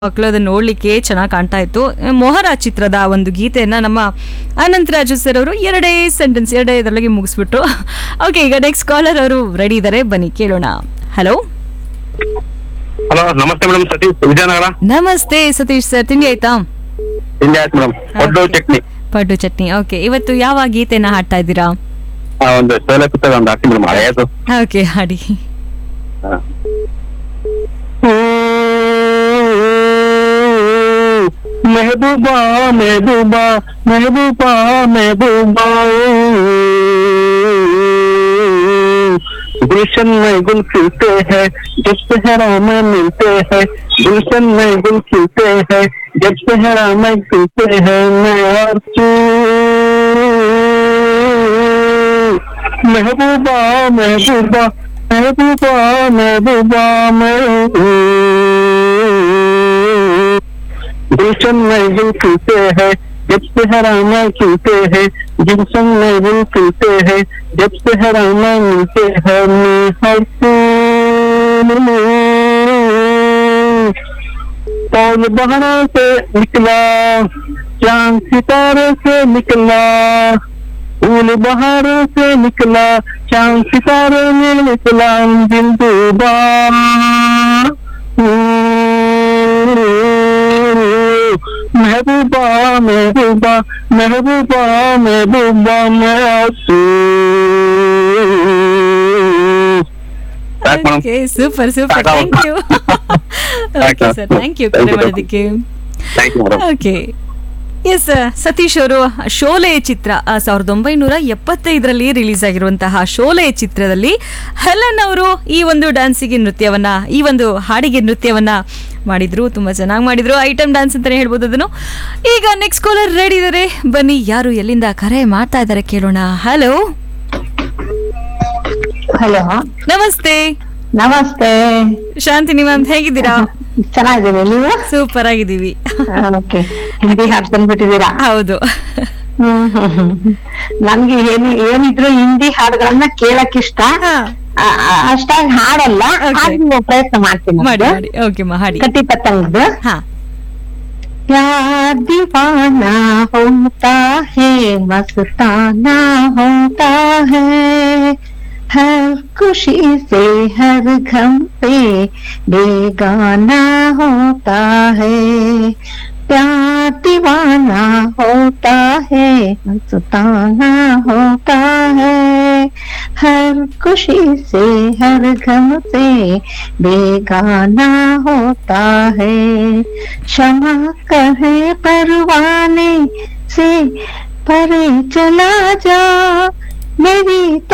ಮಕ್ಕಳು ಅದನ್ನ ನೋಡ್ಲಿಕ್ಕೆ ಚೆನ್ನಾಗಿ ಕಾಣ್ತಾ ಇತ್ತು. ಮೊಹರ ಚಿತ್ರದ ಒಂದು ಗೀತೆಯನ್ನ ನಮ್ಮ ಅನಂತರಾಜು ಸರ್ ಅವರು ಎರಡೇ ಇದರೊಳಗೆ ಮುಗಿಸ್ಬಿಟ್ರು. ಓಕೆ, ಈಗ ನೆಕ್ಸ್ಟ್ ಕಾಲರ್ ಅವರು ರೆಡಿ ಇದ್ದಾರೆ, ಬನ್ನಿ ಕೇಳೋಣ. ಹಲೋ ಹಲೋ, ನಮಸ್ತೆ ಮೇಡಮ್. ಸತೀಶ್, ವಿಜಯನಗರ. ನಮಸ್ತೆ ಸತೀಶ್ ಸರ್, ತಿಂಡಿ ಆಯ್ತಾ? ತಿಂಡಿ ಆಯ್ತು ಮೇಡಮ್. ಪಡ್ಡು ಚಟ್ನಿ. ಪಡ್ಡು ಚಟ್ನಿ. ಓಕೆ, ಇವತ್ತು ಯಾವ ಗೀತೆನ ಹಾಡ್ತಾ ಇದ್ದೀರಾ? ಒಂದು ಶೋಲೆ ಪುಸ್ತಕ ಒಂದು ಹಾಕಿ ಮೇಡಮ್, ಹಳೆಯದು. ಓಕೆ, ಹಾಡಿ. ಮೆಹಬೂಬಾ ಮೆಹಬೂಬಾ ಮೆಹಬೂಬಾ ಮೆಹಬೂಬಾ, गुलशन में गुल खिलते हैं जब सहरा में मिलते हैं, गुलशन में गुल खिलते हैं जब सहरा में खिलते हैं, मैं और तू महबूबा महबूबा महबूबा महबूबा गुलशन में गुल खिलते हैं जब सहरा में खिलते हैं, गुलशन में गुल खिलते हैं जब सहरा में मिलते हैं, मैं हर फूल बहारों से निकला, चांद सितारे से निकला, फूल बहारों से निकला, चांद सितारे में निकला, दिल डूबा महबूबा महबूबा महबूबा महबूबा okay, super super, thank you. Okay sir, thank you ಕರೆ ಮಾಡೋದಕ್ಕೆ. ಓಕೆ, ಎಸ್ ಸತೀಶ್ ಅವರು ಶೋಲೆ ಚಿತ್ರ 1975ರಲ್ಲಿ ರಿಲೀಸ್ ಆಗಿರುವಂತಹ ಶೋಲೆ ಚಿತ್ರದಲ್ಲಿ ಹೆಲನ್ ಅವರು ಈ ಒಂದು ಡ್ಯಾನ್ಸಿಗೆ ನೃತ್ಯವನ್ನ, ಈ ಒಂದು ಹಾಡಿಗೆ ನೃತ್ಯವನ್ನ ಮಾಡಿದ್ರು. ತುಂಬಾ ಚೆನ್ನಾಗಿ ಮಾಡಿದ್ರು. ಐಟಮ್ ಡ್ಯಾನ್ಸ್ ಅಂತಾನೆ ಹೇಳ್ಬೋದು ಅದನ್ನು. ಈಗ ನೆಕ್ಸ್ಟ್ ಕಾಲರ್ ರೆಡಿ ಇದ್ದಾರೆ, ಬನ್ನಿ ಯಾರು ಎಲ್ಲಿಂದ ಕರೆ ಮಾಡ್ತಾ ಇದ್ದಾರೆ ಕೇಳೋಣ. ಹಲೋ ಹಲೋ, ನಮಸ್ತೆ. ನಮಸ್ತೆ. ಶಾಂತಿನಿ ಮ್ಯಾಮ್, ಹೇಗಿದ್ದೀರಾ? ಚೆನ್ನಾಗಿದ್ದೀನಿ, ನೀವು? ಸೂಪರ್ ಆಗಿದ್ದೀವಿ. ಓಕೆ, ಹಿಂದಿ ಹಾಡ್ ಬಂದ್ಬಿಟ್ಟಿದ್ದೀರಾ? ಹೌದು. ನನ್ಗೆ ಏನಿದ್ರು ಹಿಂದಿ ಹಾಡುಗಳನ್ನ ಕೇಳಕ್ ಇಷ್ಟ. ಅಷ್ಟಾಗಿ ಹಾಡಲ್ಲ, ಹಾಡು ಪ್ರಯತ್ನ ಮಾಡ್ತೀನಿ. ಮಾಡಿ ಮಾಡಿ. ಓಕೆ ಮಾ, ಹಾಡಿ. ಕಟ್ಟಿ ಪತಂಗದ್ದು. ಹಾ. प्यार दीवाना होता है, मस्ताना होता है, हर खुशी से हर गम पे बेगाना होता है, प्यार दीवाना होता है, मस्ताना होता है, हर खुशी से हर गम से बेगाना होता है, क्षमा कहे परवाने से परे चला जा, मेरी